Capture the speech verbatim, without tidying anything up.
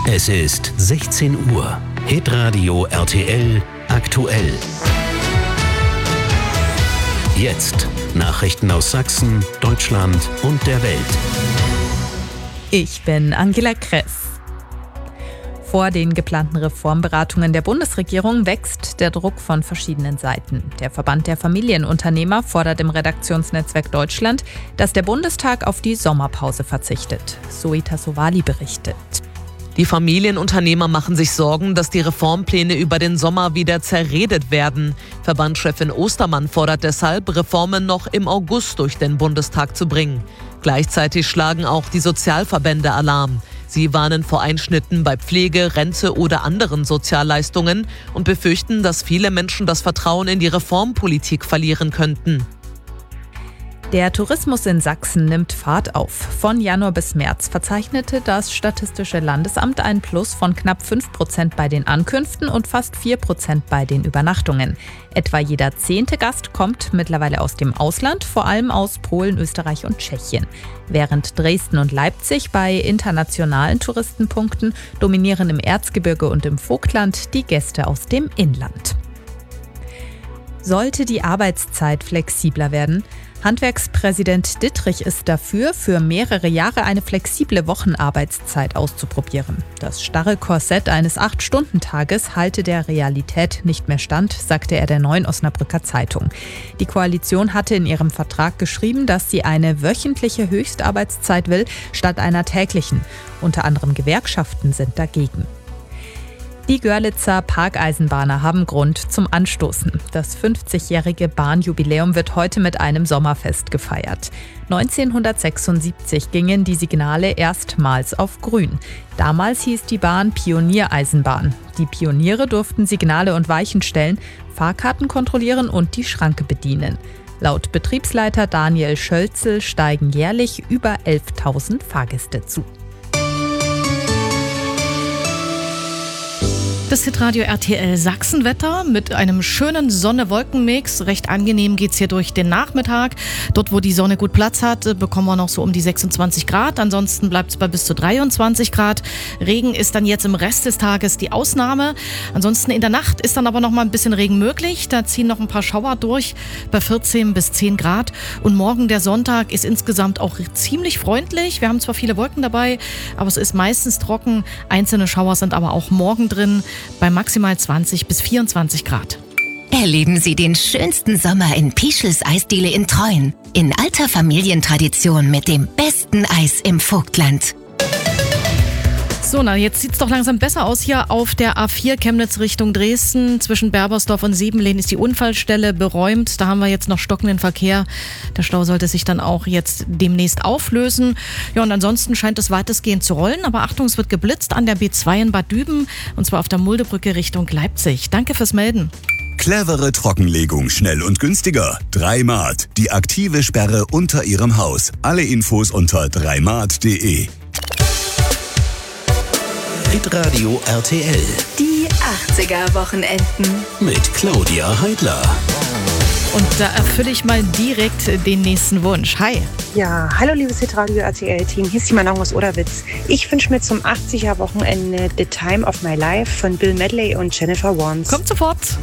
Es ist sechzehn Uhr. Hitradio R T L aktuell. Jetzt Nachrichten aus Sachsen, Deutschland und der Welt. Ich bin Angela Kress. Vor den geplanten Reformberatungen der Bundesregierung wächst der Druck von verschiedenen Seiten. Der Verband der Familienunternehmer fordert im Redaktionsnetzwerk Deutschland, dass der Bundestag auf die Sommerpause verzichtet. Zoe Tassovali berichtet. Die Familienunternehmer machen sich Sorgen, dass die Reformpläne über den Sommer wieder zerredet werden. Verbandschefin Ostermann fordert deshalb, Reformen noch im August durch den Bundestag zu bringen. Gleichzeitig schlagen auch die Sozialverbände Alarm. Sie warnen vor Einschnitten bei Pflege, Rente oder anderen Sozialleistungen und befürchten, dass viele Menschen das Vertrauen in die Reformpolitik verlieren könnten. Der Tourismus in Sachsen nimmt Fahrt auf. Von Januar bis März verzeichnete das Statistische Landesamt ein Plus von knapp fünf Prozent bei den Ankünften und fast vier Prozent bei den Übernachtungen. Etwa jeder zehnte Gast kommt mittlerweile aus dem Ausland, vor allem aus Polen, Österreich und Tschechien. Während Dresden und Leipzig bei internationalen Touristenpunkten dominieren im Erzgebirge und im Vogtland die Gäste aus dem Inland. Sollte die Arbeitszeit flexibler werden? Handwerkspräsident Dittrich ist dafür, für mehrere Jahre eine flexible Wochenarbeitszeit auszuprobieren. Das starre Korsett eines acht-Stunden-Tages halte der Realität nicht mehr stand, sagte er der Neuen Osnabrücker Zeitung. Die Koalition hatte in ihrem Vertrag geschrieben, dass sie eine wöchentliche Höchstarbeitszeit will, statt einer täglichen. Unter anderem Gewerkschaften sind dagegen. Die Görlitzer Parkeisenbahner haben Grund zum Anstoßen. Das fünfzigjährige Bahnjubiläum wird heute mit einem Sommerfest gefeiert. neunzehnhundertsechsundsiebzig gingen die Signale erstmals auf grün. Damals hieß die Bahn Pioniereisenbahn. Die Pioniere durften Signale und Weichen stellen, Fahrkarten kontrollieren und die Schranke bedienen. Laut Betriebsleiter Daniel Schölzel steigen jährlich über elftausend Fahrgäste zu. Das Hitradio R T L Sachsenwetter mit einem schönen Sonne-Wolken-Mix. Recht angenehm geht's hier durch den Nachmittag. Dort, wo die Sonne gut Platz hat, bekommen wir noch so um die sechsundzwanzig Grad. Ansonsten bleibt es bei bis zu dreiundzwanzig Grad. Regen ist dann jetzt im Rest des Tages die Ausnahme. Ansonsten in der Nacht ist dann aber noch mal ein bisschen Regen möglich. Da ziehen noch ein paar Schauer durch bei vierzehn bis zehn Grad. Und morgen, der Sonntag, ist insgesamt auch ziemlich freundlich. Wir haben zwar viele Wolken dabei, aber es ist meistens trocken. Einzelne Schauer sind aber auch morgen drin, bei maximal zwanzig bis vierundzwanzig Grad. Erleben Sie den schönsten Sommer in Pischels Eisdiele in Treuen. In alter Familientradition mit dem besten Eis im Vogtland. So, na, jetzt sieht's doch langsam besser aus hier auf der A vier Chemnitz Richtung Dresden. Zwischen Berbersdorf und Siebenlehn ist die Unfallstelle beräumt. Da haben wir jetzt noch stockenden Verkehr. Der Stau sollte sich dann auch jetzt demnächst auflösen. Ja, und ansonsten scheint es weitestgehend zu rollen. Aber Achtung, es wird geblitzt an der B zwei in Bad Düben. Und zwar auf der Muldebrücke Richtung Leipzig. Danke fürs Melden. Clevere Trockenlegung, schnell und günstiger. Dreimat, die aktive Sperre unter Ihrem Haus. Alle Infos unter dreimat punkt de. Hitradio R T L. Die achtziger-Wochenenden. Mit Claudia Heidler. Und da erfülle ich mal direkt den nächsten Wunsch. Hi. Ja, hallo liebes Hitradio R T L-Team, hier ist die Manon aus Oderwitz. Ich wünsche mir zum achtziger-Wochenende The Time of My Life von Bill Medley und Jennifer Warnes. Kommt sofort.